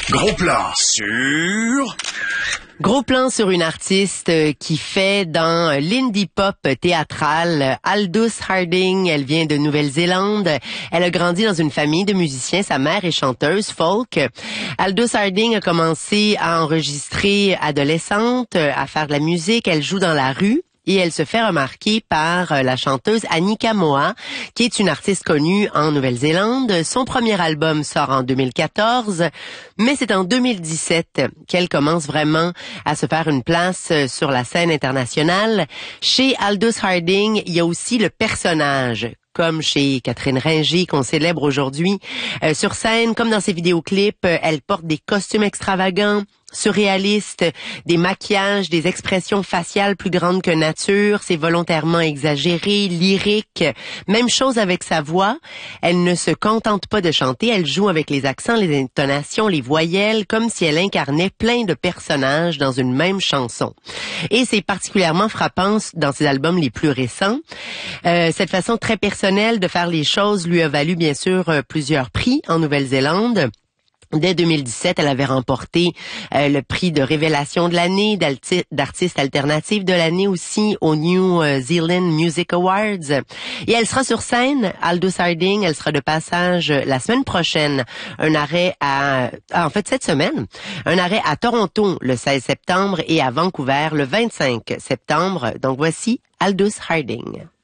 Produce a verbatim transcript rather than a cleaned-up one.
Gros plan sur... Gros plan sur une artiste qui fait dans l'indie pop théâtral. Aldous Harding, elle vient de Nouvelle-Zélande. Elle a grandi dans une famille de musiciens. Sa mère est chanteuse folk. Aldous Harding a commencé à enregistrer adolescente, à faire de la musique. Elle joue dans la rue. Et elle se fait remarquer par la chanteuse Anika Moa, qui est une artiste connue en Nouvelle-Zélande. Son premier album sort en deux mille quatorze, mais c'est en deux mille dix-sept qu'elle commence vraiment à se faire une place sur la scène internationale. Chez Aldous Harding, il y a aussi le personnage, comme chez Catherine Ringer, qu'on célèbre aujourd'hui. Euh, sur scène, comme dans ses vidéoclips, euh, elle porte des costumes extravagants, surréalistes, des maquillages, des expressions faciales plus grandes que nature. C'est volontairement exagéré, lyrique. Même chose avec sa voix. Elle ne se contente pas de chanter, elle joue avec les accents, les intonations, les voyelles, comme si elle incarnait plein de personnages dans une même chanson. Et c'est particulièrement frappant dans ses albums les plus récents. Euh, cette façon très personnelle de faire les choses lui a valu bien sûr euh, plusieurs prix en Nouvelle-Zélande. Dès deux mille dix-sept, elle avait remporté euh, le prix de révélation de l'année, d'artiste alternative de l'année aussi au New Zealand Music Awards. Et elle sera sur scène, Aldous Harding, elle sera de passage la semaine prochaine. Un arrêt à, en fait cette semaine, un arrêt à Toronto le seize septembre et à Vancouver le vingt-cinq septembre. Donc voici Aldous Harding.